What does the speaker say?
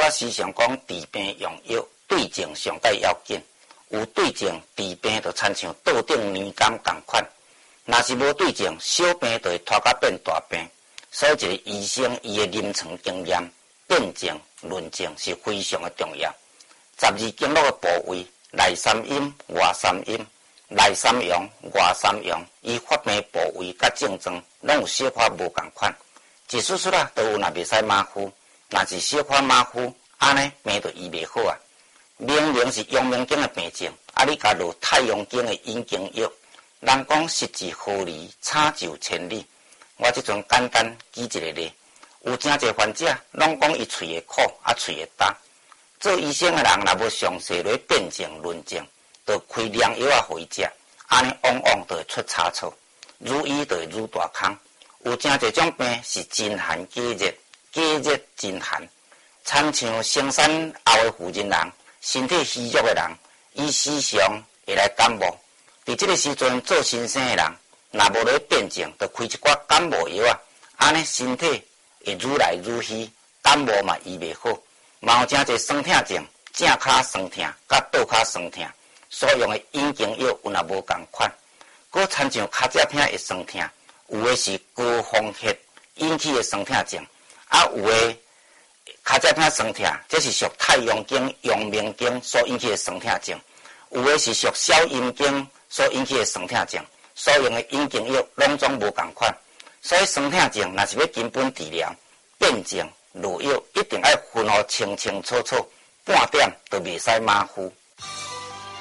啊时常讲治病用药，对症上界要紧。有对症治病，就亲像倒顶年柑同款。若是无对症，小病就会拖甲变大病。所以，一个医生伊的临床经验、辨证、论证是非常的重要。12经络的部位，内三阴、外三阴，内三阳、外三阳，伊发病部位甲症状，拢有小可无共款。一术术都有若袂使马虎，若是小可马虎，安尼病就医袂好啊。明明是阳明经的病症，你甲落太阳经的阴经药，人讲失之毫厘，差就千里。我即阵简单举一个例，有真侪患者拢讲伊喙会苦，喙会焦。做医生的人若无详细来辨证论证，就开凉药互伊食，安尼往往就会出差错，愈医就会愈大空。有真侪种病是真寒加热，加热真寒，亲像生产后的妇人人。身体虚弱的人，伊时常会来感冒。伫这个时阵做新生的人，若无咧辨证，就开一寡感冒药啊，安尼身体会愈来愈虚，感冒嘛医袂好。嘛有真侪酸痛症，正骹酸痛，甲倒骹酸痛，所用的阴经药有若无共款。佮亲像骹只疼会酸痛，有的是高风血引起的酸痛症，有的脚只疼酸痛，这是属太阳经、阳明经所引起的酸痛症；有的是属小阴经所引起的酸痛症。所用的阴经药拢总无共款，所以酸痛症若是要根本治疗，辨证落药一定要分好清清楚楚，半点都袂使马虎。